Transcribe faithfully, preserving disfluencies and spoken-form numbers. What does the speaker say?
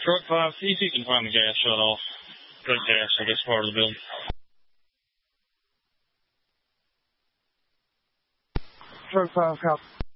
Truck five, see if you can find the gas shut off. Good gas for this part of the building. Truck five, copy.